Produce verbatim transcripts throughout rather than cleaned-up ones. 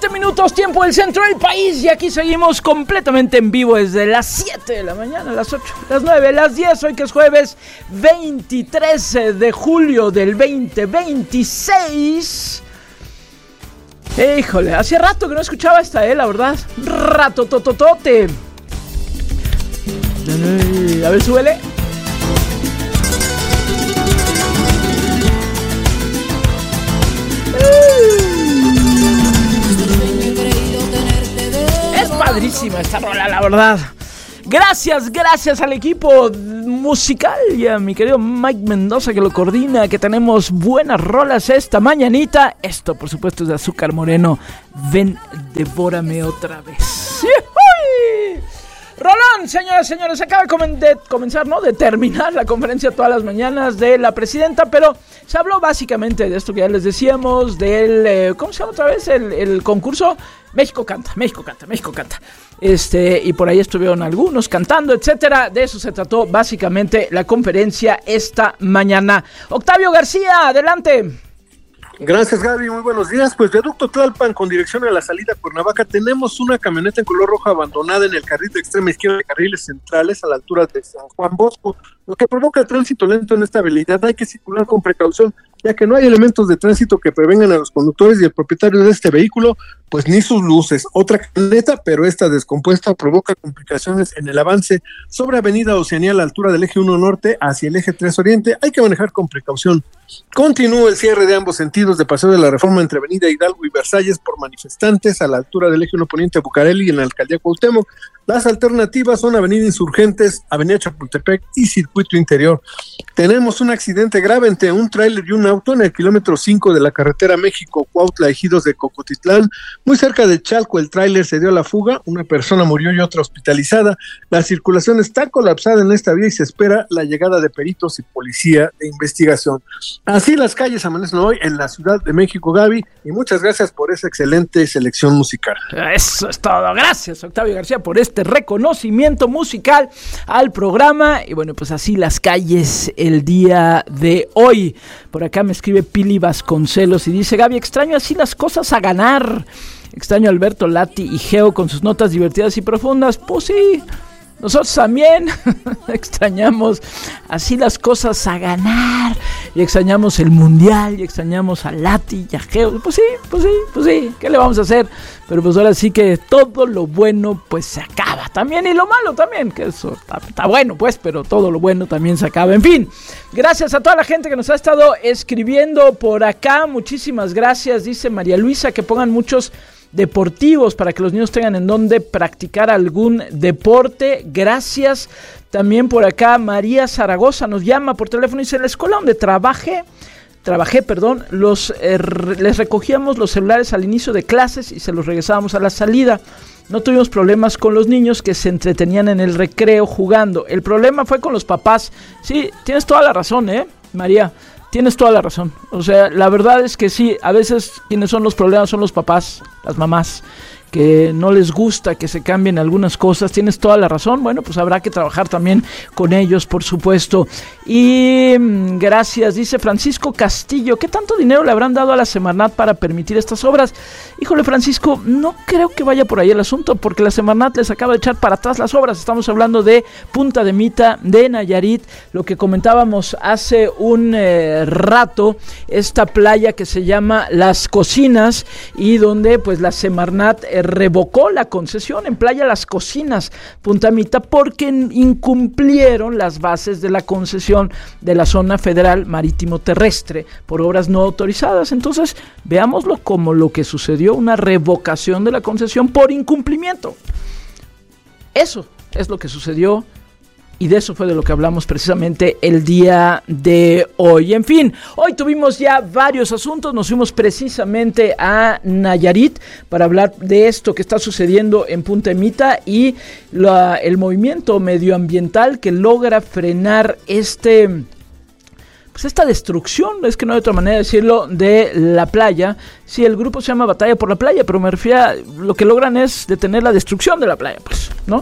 siete minutos, tiempo del centro del país. Y aquí seguimos completamente en vivo desde las siete de la mañana, las ocho, las nueve, las diez. Hoy que es jueves veintitrés de julio del veinte veintiséis. Híjole, hacía rato que no escuchaba esta, eh, la verdad. Rato tototote. A ver, súbele. Es padrísima esta rola, la verdad. Gracias, gracias al equipo musical y a mi querido Mike Mendoza que lo coordina, que tenemos buenas rolas esta mañanita. Esto, por supuesto, es de Azúcar Moreno. Ven, devórame otra vez. ¡Uy! Rolón, señoras y señores, acaba de, comen- de comenzar, ¿no? De terminar la conferencia todas las mañanas de la presidenta, pero se habló básicamente de esto que ya les decíamos, del, eh, ¿cómo se llama otra vez? El, el concurso México Canta, México Canta, México Canta. Este, y por ahí estuvieron algunos cantando, etcétera. De eso se trató básicamente la conferencia esta mañana. Octavio García, adelante. Gracias, Gaby, muy buenos días. Pues viaducto Tlalpan con dirección a la salida a Cuernavaca, tenemos una camioneta en color rojo abandonada en el carril de extrema izquierda de carriles centrales a la altura de San Juan Bosco, lo que provoca tránsito lento en esta vialidad. Hay que circular con precaución, ya que no hay elementos de tránsito que prevengan a los conductores y el propietario de este vehículo, pues ni sus luces. Otra camioneta, pero esta descompuesta, provoca complicaciones en el avance sobre Avenida Oceanía a la altura del eje uno Norte hacia el eje tres Oriente. Hay que manejar con precaución. Continúa el cierre de ambos sentidos de Paseo de la Reforma entre Avenida Hidalgo y Versalles por manifestantes a la altura del eje uno Poniente a Bucareli y en la Alcaldía Cuauhtémoc. Las alternativas son Avenida Insurgentes, Avenida Chapultepec y Circuito Interior. Tenemos un accidente grave entre un tráiler y un auto en el kilómetro cinco de la carretera México-Cuautla, ejidos de Cocotitlán. Muy cerca de Chalco, el tráiler se dio a la fuga, una persona murió y otra hospitalizada. La circulación está colapsada en esta vía y se espera la llegada de peritos y policía de investigación. Así las calles amanecen hoy en la Ciudad de México, Gaby, y muchas gracias por esa excelente selección musical. Eso es todo. Gracias, Octavio García, por este reconocimiento musical al programa. Y bueno, pues así las calles el día de hoy. Por acá me escribe Pili Vasconcelos y dice: Gaby, extraño así las cosas a ganar. Extraño a Alberto Lati y Geo con sus notas divertidas y profundas. Pues sí, nosotros también extrañamos así las cosas a ganar. Y extrañamos el mundial, y extrañamos a Lati y a Geo. Pues sí, pues sí, pues sí, ¿qué le vamos a hacer? Pero pues ahora sí que todo lo bueno pues se acaba también, y lo malo también, que eso está, está bueno pues, pero todo lo bueno también se acaba. En fin, gracias a toda la gente que nos ha estado escribiendo por acá. Muchísimas gracias, dice María Luisa, que pongan muchos deportivos para que los niños tengan en donde practicar algún deporte. Gracias. También por acá María Zaragoza nos llama por teléfono y dice: en la escuela donde trabajé Trabajé, perdón, los eh, les recogíamos los celulares al inicio de clases y se los regresábamos a la salida. No tuvimos problemas con los niños que se entretenían en el recreo jugando. El problema fue con los papás. Sí, tienes toda la razón, ¿eh, María? Tienes toda la razón. O sea, la verdad es que sí, a veces quienes son los problemas son los papás, las mamás, que no les gusta que se cambien algunas cosas. Tienes toda la razón. Bueno, pues habrá que trabajar también con ellos, por supuesto. Y mmm, gracias, dice Francisco Castillo: ¿qué tanto dinero le habrán dado a la Semarnat para permitir estas obras? Híjole, Francisco, no creo que vaya por ahí el asunto, porque la Semarnat les acaba de echar para atrás las obras. Estamos hablando de Punta de Mita, de Nayarit, lo que comentábamos hace un eh, rato, esta playa que se llama Las Cocinas, y donde pues la Semarnat eh, revocó la concesión en Playa Las Cocinas, Punta Mita, porque incumplieron las bases de la concesión de la zona federal marítimo terrestre por obras no autorizadas. Entonces, veámoslo como lo que sucedió, una revocación de la concesión por incumplimiento. Eso es lo que sucedió. Y de eso fue de lo que hablamos precisamente el día de hoy. En fin, hoy tuvimos ya varios asuntos. Nos fuimos precisamente a Nayarit para hablar de esto que está sucediendo en Punta Mita y la, el movimiento medioambiental que logra frenar este... pues esta destrucción, es que no hay otra manera de decirlo, de la playa. Sí, el grupo se llama Batalla por la Playa, pero me refiero a lo que logran es detener la destrucción de la playa, pues, ¿no?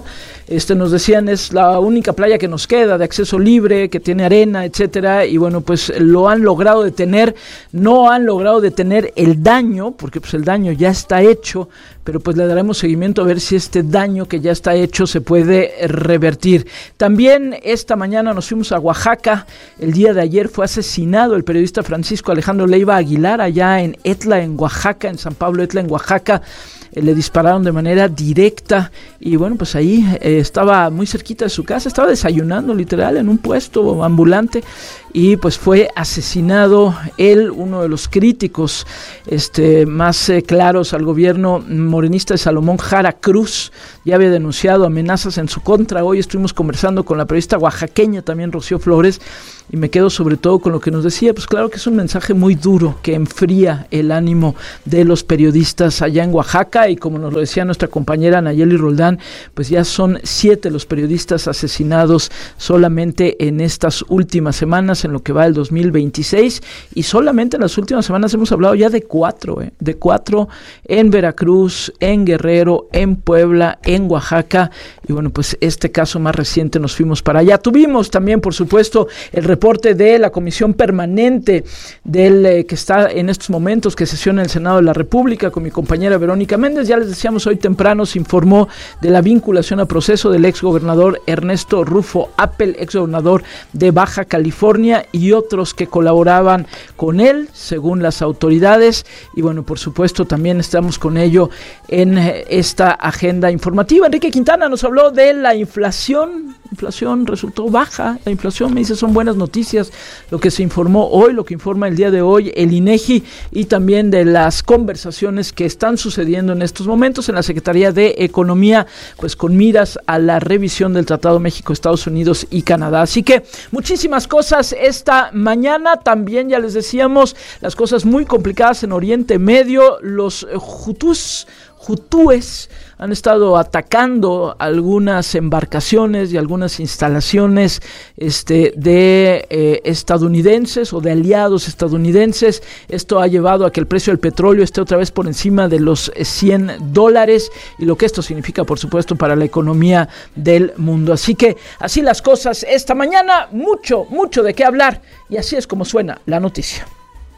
este, nos decían es la única playa que nos queda de acceso libre, que tiene arena, etcétera, y bueno, pues lo han logrado detener, no han logrado detener el daño, porque pues el daño ya está hecho, pero pues le daremos seguimiento a ver si este daño que ya está hecho se puede revertir. También esta mañana nos fuimos a Oaxaca. El día de ayer fue asesinado el periodista Francisco Alejandro Leiva Aguilar allá en Etla, en Oaxaca, en San Pablo Etla, en Oaxaca. Eh, le dispararon de manera directa y bueno, pues ahí eh, estaba muy cerquita de su casa, estaba desayunando literal en un puesto ambulante y pues fue asesinado él, uno de los críticos este, más eh, claros al gobierno morenista de Salomón Jara Cruz. Ya había denunciado amenazas en su contra. Hoy estuvimos conversando con la periodista oaxaqueña también Rocío Flores y me quedo sobre todo con lo que nos decía. Pues claro que es un mensaje muy duro que enfría el ánimo de los periodistas allá en Oaxaca y como nos lo decía nuestra compañera Nayeli Roldán, pues ya son siete los periodistas asesinados solamente en estas últimas semanas, en lo que va del dos mil veintiséis, y solamente en las últimas semanas hemos hablado ya de cuatro, ¿eh? de cuatro en Veracruz, en Guerrero, en Puebla, en Oaxaca, y bueno, pues este caso más reciente nos fuimos para allá. Tuvimos también, por supuesto, el reporte de la comisión permanente del eh, que está en estos momentos, que sesiona en el Senado de la República, con mi compañera Verónica Méndez. Ya les decíamos, hoy temprano se informó de la vinculación a proceso del exgobernador Ernesto Rufo Appel, exgobernador de Baja California, y otros que colaboraban con él, según las autoridades. Y bueno, por supuesto, también estamos con ello en eh, esta agenda informativa. Enrique Quintana nos habló de la inflación. Inflación resultó baja, la inflación, me dice, son buenas noticias lo que se informó hoy, lo que informa el día de hoy el INEGI, y también de las conversaciones que están sucediendo en estos momentos en la Secretaría de Economía, pues con miras a la revisión del Tratado México, Estados Unidos y Canadá. Así que muchísimas cosas esta mañana. También ya les decíamos las cosas muy complicadas en Oriente Medio. Los Hutús Hutúes han estado atacando algunas embarcaciones y algunas instalaciones este, de eh, estadounidenses o de aliados estadounidenses. Esto ha llevado a que el precio del petróleo esté otra vez por encima de los cien dólares, y lo que esto significa, por supuesto, para la economía del mundo. Así que así las cosas esta mañana, mucho, mucho de qué hablar, y así es como suena la noticia.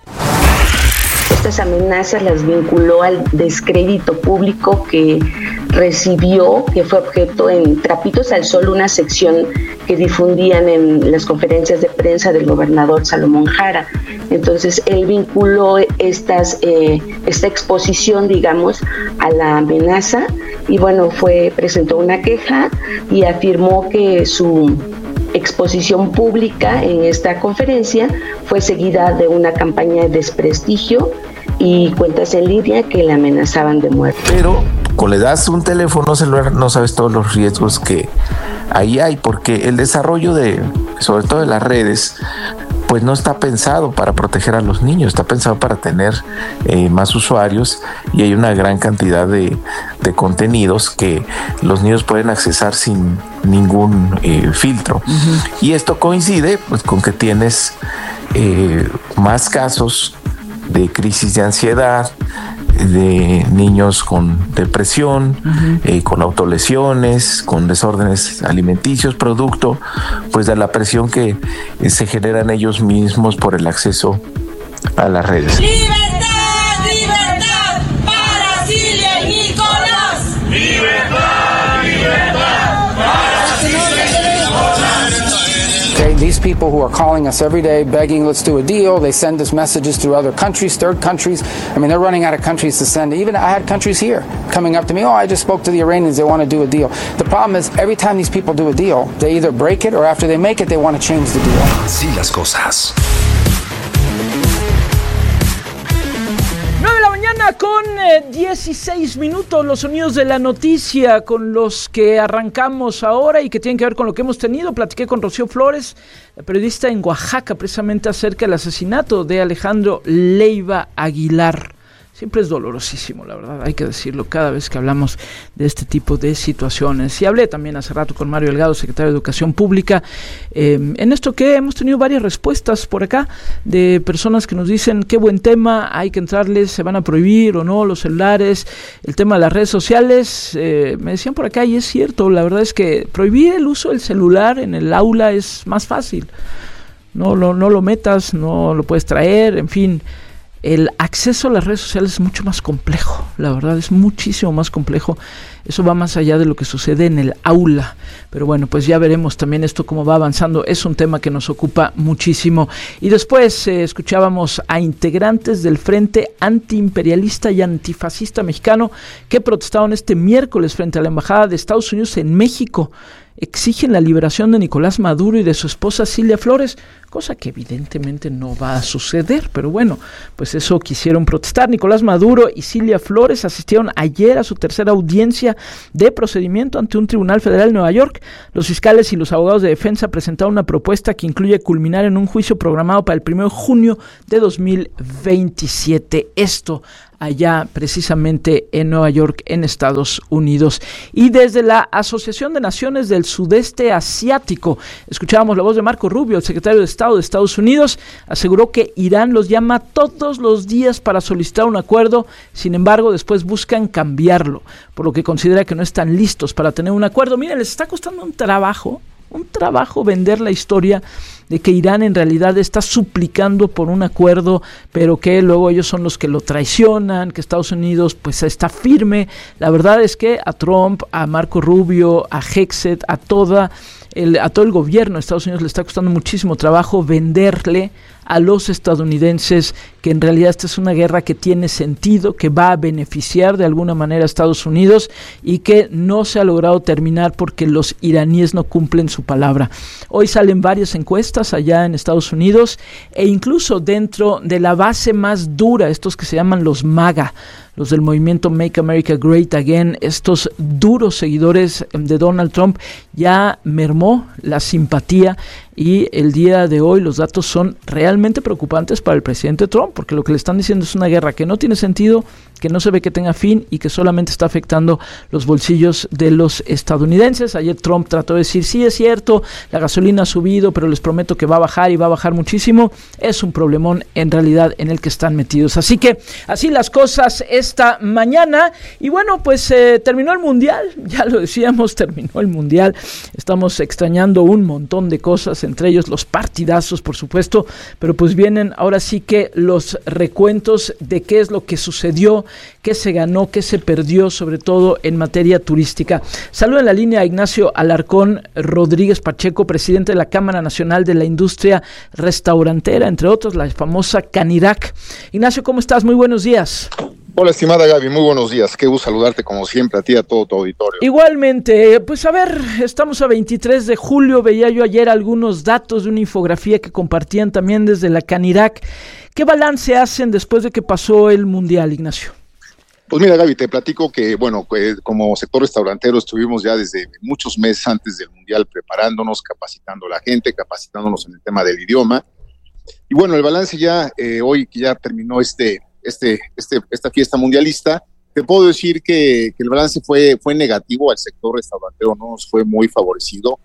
Estas amenazas las vinculó al descrédito público que recibió, que fue objeto en Trapitos al Sol, una sección que difundían en las conferencias de prensa del gobernador Salomón Jara. Entonces él vinculó estas, eh, esta exposición, digamos, a la amenaza, y bueno, fue presentó una queja y afirmó que su exposición pública en esta conferencia fue seguida de una campaña de desprestigio y cuentas en línea que le amenazaban de muerte. Pero cuando le das un teléfono celular no sabes todos los riesgos que ahí hay, porque el desarrollo de, sobre todo de las redes, pues no está pensado para proteger a los niños, está pensado para tener eh, más usuarios, y hay una gran cantidad de, de contenidos que los niños pueden accesar sin ningún eh, filtro. Uh-huh. Y esto coincide pues con que tienes eh, más casos de crisis de ansiedad, de niños con depresión, uh-huh. eh, con autolesiones, con desórdenes alimenticios, producto pues de la presión que eh, se generan ellos mismos por el acceso a las redes. ¡Libertad, libertad para Silvia y Nicolás! ¡Libertad, libertad para Silvia y Nicolás! Okay, these people who are calling us every day begging, let's do a deal, they send us messages through other countries, third countries. I mean, they're running out of countries to send. Even I had countries here coming up to me, oh, I just spoke to the Iranians, they want to do a deal. The problem is, every time these people do a deal, they either break it or after they make it, they want to change the deal. Así las cosas. Con eh, dieciséis minutos, los sonidos de la noticia con los que arrancamos ahora y que tienen que ver con lo que hemos tenido. Platiqué con Rocío Flores, la periodista en Oaxaca, precisamente acerca del asesinato de Alejandro Leiva Aguilar. siempre es dolorosísimo, la verdad, hay que decirlo, cada vez que hablamos de este tipo de situaciones. Y hablé también hace rato con Mario Delgado, secretario de Educación Pública, eh, en esto que hemos tenido varias respuestas por acá de personas que nos dicen qué buen tema, hay que entrarles, se van a prohibir o no los celulares, el tema de las redes sociales, eh, me decían por acá, y es cierto, la verdad es que prohibir el uso del celular en el aula es más fácil, no, no, no lo metas, no lo puedes traer, en fin. El acceso a las redes sociales es mucho más complejo, la verdad es muchísimo más complejo, eso va más allá de lo que sucede en el aula, pero bueno, pues ya veremos también esto cómo va avanzando, es un tema que nos ocupa muchísimo. Y después eh, escuchábamos a integrantes del Frente Antiimperialista y Antifascista Mexicano que protestaron este miércoles frente a la Embajada de Estados Unidos en México. Exigen la liberación de Nicolás Maduro y de su esposa Cilia Flores, cosa que evidentemente no va a suceder, pero bueno, pues eso quisieron protestar. Nicolás Maduro y Cilia Flores asistieron ayer a su tercera audiencia de procedimiento ante un tribunal federal en Nueva York. Los fiscales y los abogados de defensa presentaron una propuesta que incluye culminar en un juicio programado para el primero de junio de dos mil veintisiete. Esto allá precisamente en Nueva York, en Estados Unidos. Y desde la Asociación de Naciones del Sudeste Asiático, escuchábamos la voz de Marco Rubio, el secretario de Estado de Estados Unidos, aseguró que Irán los llama todos los días para solicitar un acuerdo, sin embargo, después buscan cambiarlo, por lo que considera que no están listos para tener un acuerdo. Miren, les está costando un trabajo, un trabajo vender la historia de que Irán en realidad está suplicando por un acuerdo, pero que luego ellos son los que lo traicionan, que Estados Unidos pues está firme. La verdad es que a Trump, a Marco Rubio, a Hexet, a toda el, a todo el gobierno de Estados Unidos le está costando muchísimo trabajo venderle a los estadounidenses que en realidad esta es una guerra que tiene sentido, que va a beneficiar de alguna manera a Estados Unidos y que no se ha logrado terminar porque los iraníes no cumplen su palabra. Hoy salen varias encuestas allá en Estados Unidos e incluso dentro de la base más dura, estos que se llaman los MAGA, los del movimiento Make America Great Again, estos duros seguidores de Donald Trump, ya mermó la simpatía y el día de hoy los datos son realmente preocupantes para el presidente Trump, porque lo que le están diciendo es una guerra que no tiene sentido, que no se ve que tenga fin y que solamente está afectando los bolsillos de los estadounidenses. Ayer Trump trató de decir, sí es cierto, la gasolina ha subido, pero les prometo que va a bajar y va a bajar muchísimo. Es un problemón en realidad en el que están metidos. Así que así las cosas esta mañana. Y bueno, pues eh, terminó el Mundial, ya lo decíamos, terminó el Mundial. Estamos extrañando un montón de cosas, entre ellos los partidazos, por supuesto, pero pues vienen ahora sí que los recuentos de qué es lo que sucedió, qué se ganó, qué se perdió, sobre todo en materia turística. Saludo en la línea a Ignacio Alarcón Rodríguez Pacheco, presidente de la Cámara Nacional de la Industria Restaurantera, entre otros, la famosa Canirac. Ignacio, ¿cómo estás? Muy buenos días. Hola, estimada Gaby, muy buenos días. Qué gusto saludarte como siempre a ti y a todo tu auditorio. Igualmente, pues a ver, estamos a veintitrés de julio, veía yo ayer algunos datos de una infografía que compartían también desde la Canirac. ¿Qué balance hacen después de que pasó el Mundial, Ignacio? Pues mira, Gaby, te platico que, bueno, eh, como sector restaurantero estuvimos ya desde muchos meses antes del Mundial preparándonos, capacitando a la gente, capacitándonos en el tema del idioma. Y bueno, el balance ya, eh, hoy que ya terminó este... Este, este, esta fiesta mundialista, te puedo decir que, que el balance fue, fue negativo al sector restaurantero, no nos fue muy favorecido,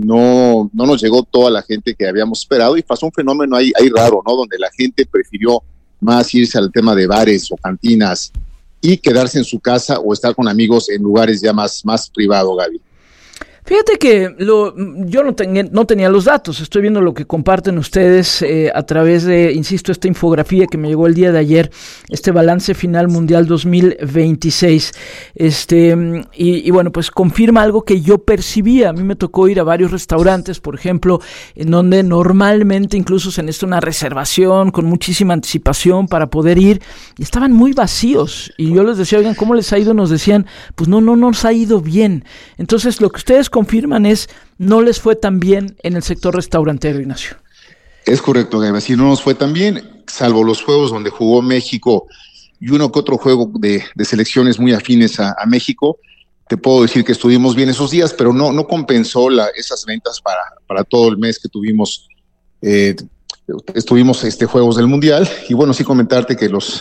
no, no nos llegó toda la gente que habíamos esperado y pasó un fenómeno ahí, ahí raro, ¿no? Donde la gente prefirió más irse al tema de bares o cantinas y quedarse en su casa o estar con amigos en lugares ya más, más privados, Gaby. Fíjate que lo, yo no, ten, no tenía los datos, estoy viendo lo que comparten ustedes eh, a través de, insisto, esta infografía que me llegó el día de ayer, este balance final mundial dos mil veintiséis, este y, y bueno, pues confirma algo que yo percibía. A mí me tocó ir a varios restaurantes, por ejemplo, en donde normalmente incluso se necesita una reservación con muchísima anticipación para poder ir, y estaban muy vacíos, y yo les decía, oigan, ¿cómo les ha ido? Nos decían, pues no, no nos ha ido bien. Entonces, lo que ustedes confirman es, no les fue tan bien en el sector restaurantero, Ignacio. Es correcto, Gaby, así no nos fue tan bien, salvo los juegos donde jugó México y uno que otro juego de, de selecciones muy afines a, a México. Te puedo decir que estuvimos bien esos días, pero no, no compensó la, esas ventas para, para todo el mes que tuvimos, eh, estuvimos este, juegos del Mundial. Y bueno, sí comentarte que los,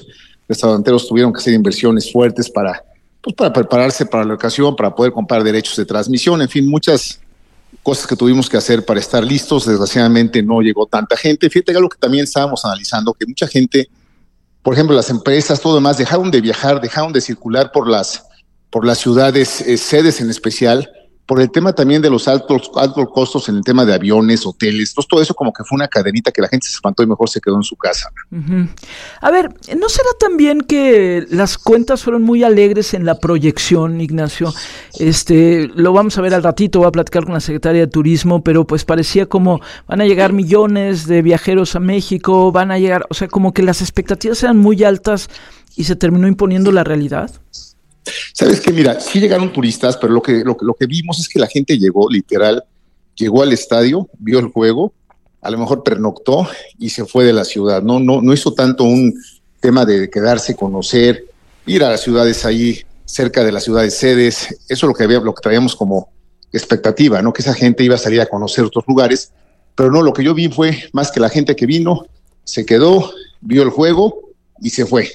restauranteros tuvieron que hacer inversiones fuertes para, pues, para prepararse para la ocasión, para poder comprar derechos de transmisión, en fin, muchas cosas que tuvimos que hacer para estar listos. Desgraciadamente no llegó tanta gente. Fíjate que algo que también estábamos analizando, que mucha gente, por ejemplo, las empresas, todo demás, dejaron de viajar, dejaron de circular por las, por las ciudades, eh, sedes en especial, por el tema también de los altos, altos costos en el tema de aviones, hoteles. Entonces, todo eso como que fue una cadenita que la gente se espantó y mejor se quedó en su casa. Uh-huh. A ver, ¿no será también que las cuentas fueron muy alegres en la proyección, Ignacio? Este, lo vamos a ver al ratito, voy a platicar con la secretaria de Turismo, pero pues parecía como van a llegar millones de viajeros a México, van a llegar, o sea, como que las expectativas eran muy altas y se terminó imponiendo la realidad. ¿Sabes qué? Mira, sí llegaron turistas, pero lo que, lo, lo que vimos es que la gente llegó, literal, llegó al estadio, vio el juego, a lo mejor pernoctó y se fue de la ciudad. No, no, no hizo tanto un tema de quedarse, conocer, ir a las ciudades ahí, cerca de las ciudades sedes. Eso es lo que, había, lo que traíamos como expectativa, ¿no? Que esa gente iba a salir a conocer otros lugares, pero no, lo que yo vi fue más que la gente que vino, se quedó, vio el juego y se fue.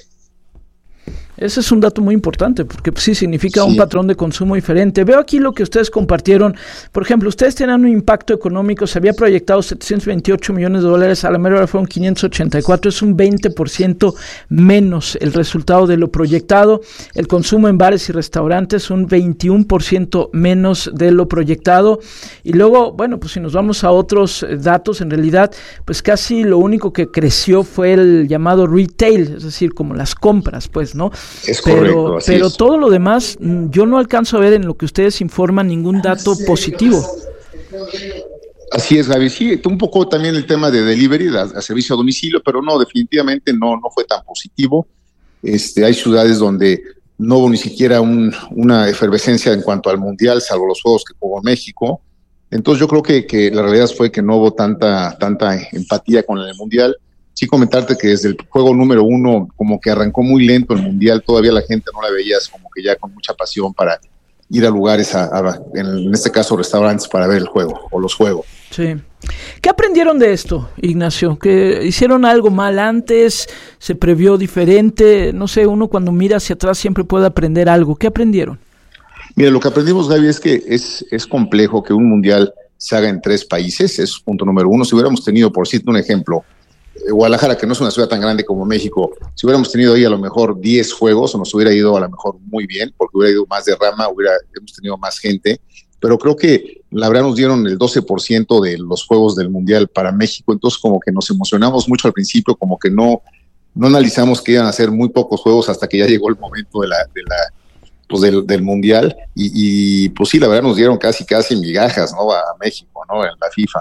Ese es un dato muy importante, porque pues, sí significa sí. un patrón de consumo diferente. Veo aquí lo que ustedes compartieron. Por ejemplo, ustedes tenían un impacto económico, se había proyectado setecientos veintiocho millones de dólares, a la mera hora fueron quinientos ochenta y cuatro, es un veinte por ciento menos el resultado de lo proyectado. El consumo en bares y restaurantes, un veintiuno por ciento menos de lo proyectado. Y luego, bueno, pues si nos vamos a otros datos, en realidad, pues casi lo único que creció fue el llamado retail, es decir, como las compras, pues, ¿no? Es pero, correcto, así pero es. todo lo demás, yo no alcanzo a ver en lo que ustedes informan ningún dato positivo. Así es, Gaby. Sí, un poco también el tema de delivery, a, a servicio a domicilio, pero no, definitivamente no, no fue tan positivo. Este, hay ciudades donde no hubo ni siquiera un, una efervescencia en cuanto al mundial, salvo los juegos que jugó México. Entonces yo creo que, que la realidad fue que no hubo tanta, tanta empatía con el mundial. Sí comentarte que desde el juego número uno como que arrancó muy lento el mundial, todavía la gente no la veías como que ya con mucha pasión para ir a lugares, a, a, en este caso restaurantes, para ver el juego o los juegos. Sí. ¿Qué aprendieron de esto, Ignacio? ¿Que hicieron algo mal antes? ¿Se previó diferente? No sé, uno cuando mira hacia atrás siempre puede aprender algo. ¿Qué aprendieron? Mira, lo que aprendimos, Gaby, es que es, es complejo que un mundial se haga en tres países, es punto número uno. Si hubiéramos tenido, por decirte un ejemplo, Guadalajara, que no es una ciudad tan grande como México, si hubiéramos tenido ahí a lo mejor diez juegos, nos hubiera ido a lo mejor muy bien, porque hubiera ido más de rama, hubiera, hemos tenido más gente, pero creo que la verdad nos dieron el doce por ciento de los juegos del Mundial para México, entonces como que nos emocionamos mucho al principio, como que no, no analizamos que iban a ser muy pocos juegos hasta que ya llegó el momento de la, de la pues del, del Mundial, y, y pues sí, la verdad nos dieron casi casi migajas, ¿no? A México, ¿no? En la FIFA.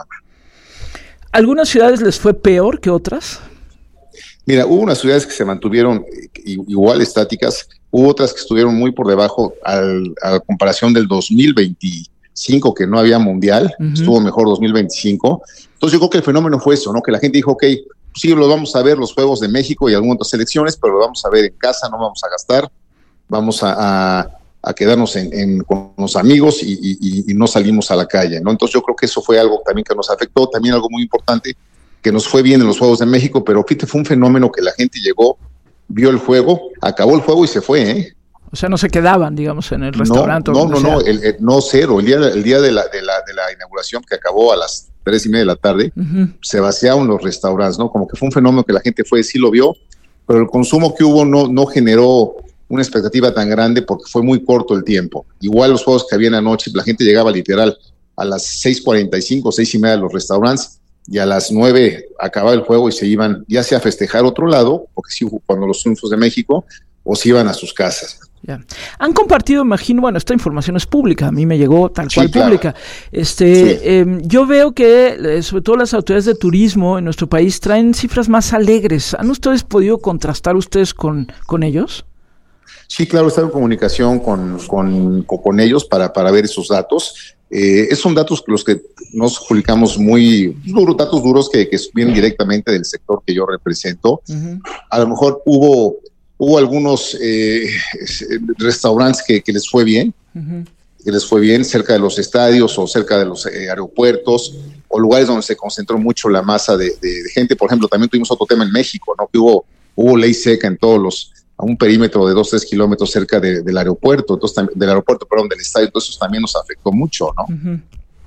¿Algunas ciudades les fue peor que otras? Mira, hubo unas ciudades que se mantuvieron igual estáticas, hubo otras que estuvieron muy por debajo al, a comparación del dos mil veinticinco, que no había mundial, uh-huh. Estuvo mejor dos mil veinticinco. Entonces yo creo que el fenómeno fue eso, ¿no? Que la gente dijo, ok, sí, los vamos a ver los juegos de México y algunas otras selecciones, pero los vamos a ver en casa, no vamos a gastar, vamos a... a a quedarnos en, en, con los amigos y, y, y no salimos a la calle, ¿no? Entonces yo creo que eso fue algo también que nos afectó, también algo muy importante, que nos fue bien en los Juegos de México, pero fíjate, fue un fenómeno que la gente llegó, vio el juego, acabó el juego y se fue, ¿eh? O sea, no se quedaban, digamos, en el restaurante. No, no, no, no, el, el, no, cero, el día, el día de, la, de, la, de la inauguración, que acabó a las tres y media de la tarde, uh-huh. Se vaciaron los restaurantes, ¿no? Como que fue un fenómeno que la gente fue, sí lo vio, pero el consumo que hubo no, no generó una expectativa tan grande porque fue muy corto el tiempo. Igual los juegos que había en la noche, la gente llegaba literal a las seis cuarenta y cinco, seis y media a los restaurantes, y a las nueve acababa el juego y se iban ya sea a festejar otro lado, porque sí, cuando los triunfos de México, o se iban a sus casas. Ya. Han compartido, imagino, bueno, esta información es pública, a mí me llegó tal cual sí, claro. Pública. Este, sí. eh, yo veo que, eh, sobre todo las autoridades de turismo en nuestro país, traen cifras más alegres. ¿Han ustedes podido contrastar ustedes con, con ellos? Sí, claro, he estado en comunicación con, con, con ellos para, para ver esos datos. Eh, son datos los que nos publicamos muy duros, datos duros que, que vienen directamente del sector que yo represento. Uh-huh. A lo mejor hubo, hubo algunos eh, restaurantes que, que les fue bien, uh-huh. que les fue bien cerca de los estadios o cerca de los eh, aeropuertos o lugares donde se concentró mucho la masa de, de, de gente. Por ejemplo, también tuvimos otro tema en México, ¿no? Que hubo, hubo ley seca en todos los a un perímetro de dos, tres kilómetros cerca de, del aeropuerto, entonces, del aeropuerto, perdón, del estadio, entonces eso también nos afectó mucho, ¿no? Uh-huh.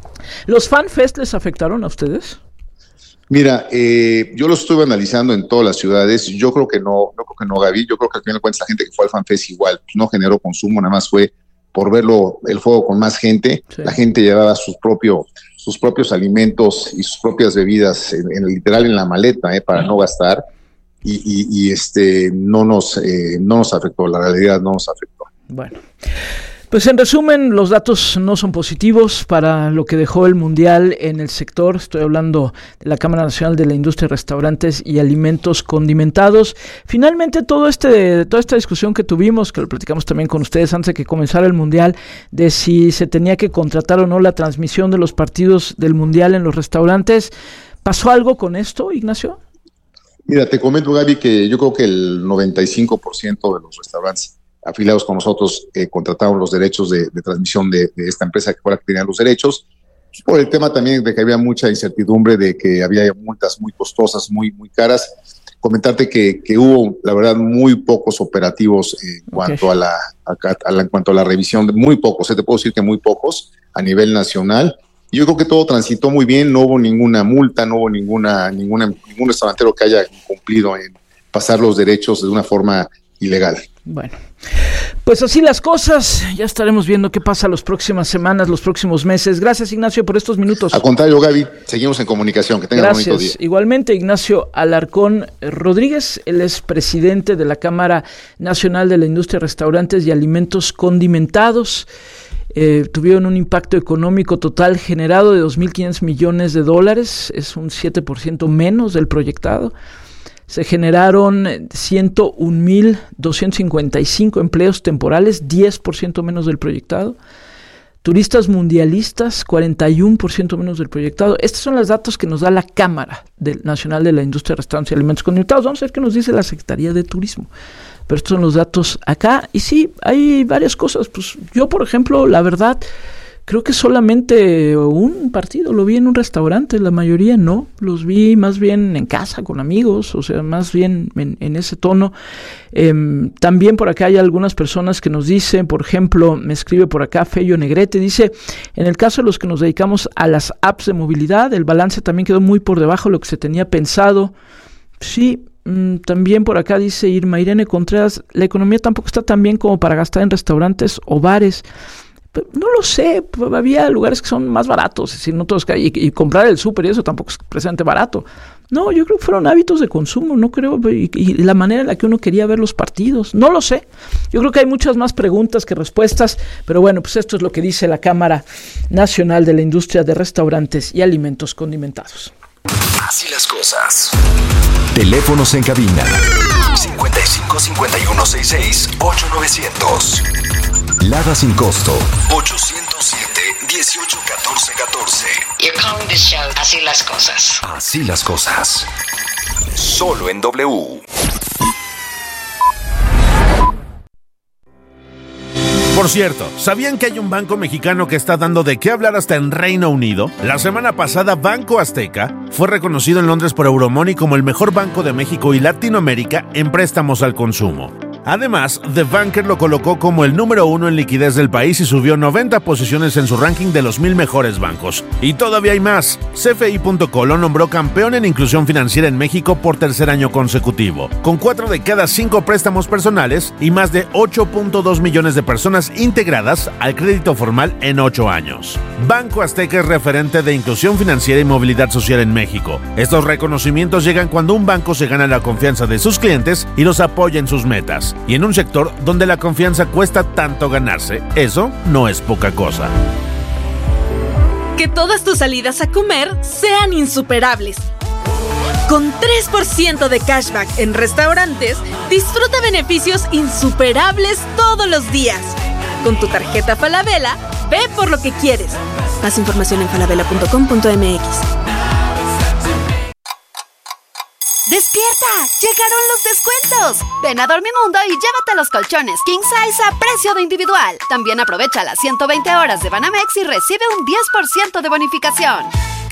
¿Los FanFest les afectaron a ustedes? Mira, eh, yo lo estuve analizando en todas las ciudades, yo creo que no, no creo que no, Gaby, yo creo que al final de cuentas la gente que fue al FanFest igual, pues no generó consumo, nada más fue por verlo, el juego con más gente, sí. La gente llevaba sus, propio, sus propios alimentos y sus propias bebidas, en, en literal en la maleta, eh, para uh-huh. no gastar, y, y, y este no nos, eh, no nos afectó, la realidad no nos afectó. Bueno. Pues en resumen, los datos no son positivos para lo que dejó el Mundial en el sector. Estoy hablando de la Cámara Nacional de la Industria de Restaurantes y Alimentos Condimentados. Finalmente, todo este, toda esta discusión que tuvimos, que lo platicamos también con ustedes antes de que comenzara el Mundial, de si se tenía que contratar o no la transmisión de los partidos del Mundial en los restaurantes, ¿pasó algo con esto, Ignacio? Mira, te comento, Gaby, que yo creo que el noventa y cinco por ciento de los restaurantes afiliados con nosotros eh, contrataron los derechos de, de transmisión de, de esta empresa que fue la que tenía los derechos, por el tema también de que había mucha incertidumbre, de que había multas muy costosas, muy, muy caras. Comentarte que, que hubo, la verdad, muy pocos operativos en cuanto okay. a, la, a, a la en cuanto a la revisión, de muy pocos, eh, te puedo decir que muy pocos a nivel nacional. Yo creo que todo transitó muy bien, no hubo ninguna multa, no hubo ninguna, ninguna ningún restaurantero que haya incumplido en pasar los derechos de una forma ilegal. Bueno, pues así las cosas, ya estaremos viendo qué pasa las próximas semanas, los próximos meses. Gracias, Ignacio, por estos minutos. Al contrario, Gaby, seguimos en comunicación, que tengan Gracias. un bonito día. Igualmente, Ignacio Alarcón Rodríguez, él es presidente de la Cámara Nacional de la Industria de Restaurantes y Alimentos Condimentados. Eh, tuvieron un impacto económico total generado de dos mil quinientos millones de dólares, es un siete por ciento menos del proyectado. Se generaron ciento un mil doscientos cincuenta y cinco empleos temporales, diez por ciento menos del proyectado. Turistas mundialistas, cuarenta y uno por ciento menos del proyectado. Estos son los datos que nos da la Cámara de, Nacional de la Industria de Restaurantes y Alimentos Condimentados. Vamos a ver qué nos dice la Secretaría de Turismo. Pero estos son los datos acá. Y sí, hay varias cosas. Pues yo, por ejemplo, la verdad, creo que solamente un partido lo vi en un restaurante, la mayoría no, los vi más bien en casa con amigos, o sea, más bien en, en ese tono. Eh, también por acá hay algunas personas que nos dicen, por ejemplo, me escribe por acá Feyo Negrete, dice, en el caso de los que nos dedicamos a las apps de movilidad, el balance también quedó muy por debajo de lo que se tenía pensado. Sí, mmm, también por acá dice Irma Irene Contreras, la economía tampoco está tan bien como para gastar en restaurantes o bares. No lo sé, había lugares que son más baratos, es decir, no todos, y, y comprar el súper y eso tampoco es precisamente barato. No, yo creo que fueron hábitos de consumo, no creo, y, y la manera en la que uno quería ver los partidos, no lo sé. Yo creo que hay muchas más preguntas que respuestas, pero bueno, pues esto es lo que dice la Cámara Nacional de la Industria de Restaurantes y Alimentos Condimentados. Así las cosas. Teléfonos en cabina cincuenta y cinco, cincuenta y uno, sesenta y seis, ocho novecientos. Lada sin costo ochocientos siete, dieciocho, catorce, catorce. You're calling this show Así las cosas. Así las cosas. Solo en W. Por cierto, ¿sabían que hay un banco mexicano que está dando de qué hablar hasta en Reino Unido? La semana pasada, Banco Azteca fue reconocido en Londres por Euromoney como el mejor banco de México y Latinoamérica en préstamos al consumo. Además, The Banker lo colocó como el número uno en liquidez del país y subió noventa posiciones en su ranking de los mil mejores bancos. Y todavía hay más. C F I punto co lo nombró campeón en inclusión financiera en México por tercer año consecutivo, con cuatro de cada cinco préstamos personales y más de ocho punto dos millones de personas integradas al crédito formal en ocho años. Banco Azteca es referente de inclusión financiera y movilidad social en México. Estos reconocimientos llegan cuando un banco se gana la confianza de sus clientes y los apoya en sus metas. Y en un sector donde la confianza cuesta tanto ganarse, eso no es poca cosa. Que todas tus salidas a comer sean insuperables. Con tres por ciento de cashback en restaurantes, disfruta beneficios insuperables todos los días. Con tu tarjeta Falabella, ve por lo que quieres. Más información en falabella punto com punto m x. ¡Despierta! ¡Llegaron los descuentos! Ven a Dormimundo y llévate los colchones King Size a precio de individual. También aprovecha las ciento veinte horas de Banamex y recibe un diez por ciento de bonificación.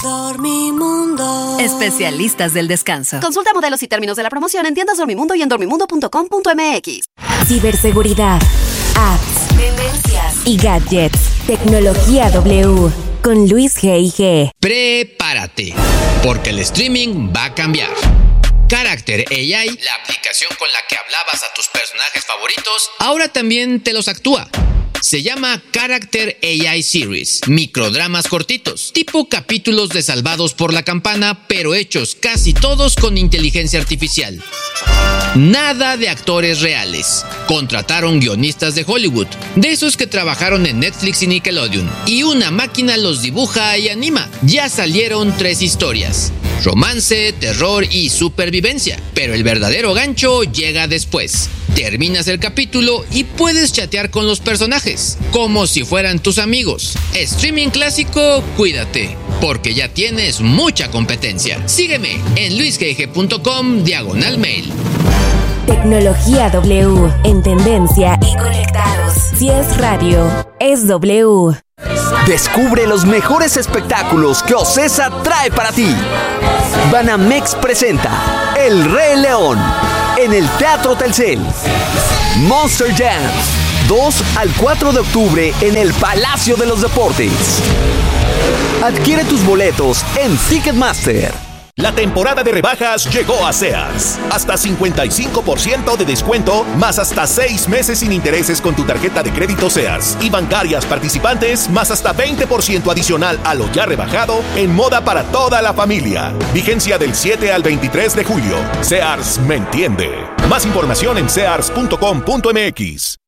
Dormimundo. Especialistas del descanso. Consulta modelos y términos de la promoción en tiendas Dormimundo y en dormimundo punto com punto m x. Ciberseguridad, apps, tendencias y gadgets. Tecnología W con Luis G I G. Prepárate, porque el streaming va a cambiar. Character A I, la aplicación con la que hablabas a tus personajes favoritos, ahora también te los actúa. Se llama Character A I Series, microdramas cortitos, tipo capítulos de Salvados por la Campana, pero hechos casi todos con inteligencia artificial. Nada de actores reales. Contrataron guionistas de Hollywood, de esos que trabajaron en Netflix y Nickelodeon, y una máquina los dibuja y anima. Ya salieron tres historias: romance, terror y supervivencia, pero el verdadero gancho llega después. Terminas el capítulo y puedes chatear con los personajes, como si fueran tus amigos. Streaming clásico, cuídate, porque ya tienes mucha competencia. Sígueme en luisgg punto com diagonal mail. Tecnología W, en tendencia y conectados. Si es radio, es W. Descubre los mejores espectáculos que Ocesa trae para ti. Banamex presenta El Rey León en el Teatro Telcel. Monster Jam, dos al cuatro de octubre en el Palacio de los Deportes. Adquiere tus boletos en Ticketmaster. La temporada de rebajas llegó a Sears. Hasta cincuenta y cinco por ciento de descuento, más hasta seis meses sin intereses con tu tarjeta de crédito Sears. Y bancarias participantes, más hasta veinte por ciento adicional a lo ya rebajado en moda para toda la familia. Vigencia del siete al veintitrés de julio. Sears me entiende. Más información en sears punto com punto m x.